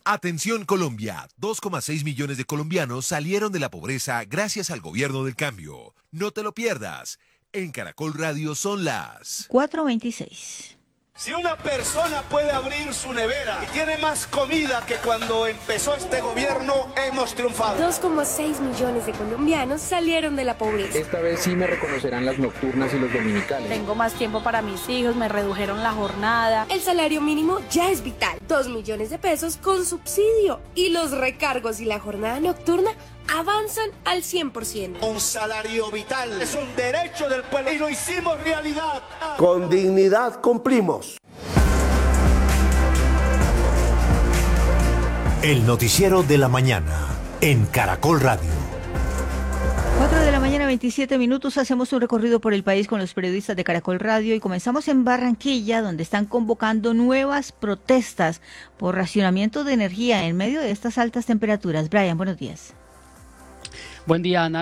Atención Colombia, 2,6 millones de colombianos salieron de la pobreza gracias al gobierno del cambio. No te lo pierdas. En Caracol Radio son las 4:26. Si una persona puede abrir su nevera y tiene más comida que cuando empezó este gobierno, hemos triunfado. 2,6 millones de colombianos salieron de la pobreza. Esta vez sí me reconocerán las nocturnas y los dominicales. Tengo más tiempo para mis hijos, me redujeron la jornada. El salario mínimo ya es vital. 2 millones de pesos con subsidio. Y los recargos y la jornada nocturna avanzan al 100%. Un salario vital es un derecho del pueblo y lo hicimos realidad. Con dignidad cumplimos. El noticiero de la mañana en Caracol Radio. 4:27 a.m. Hacemos un recorrido por el país con los periodistas de Caracol Radio y comenzamos en Barranquilla, donde están convocando nuevas protestas por racionamiento de energía en medio de estas altas temperaturas. Brian, buenos días. Buen día, Ana.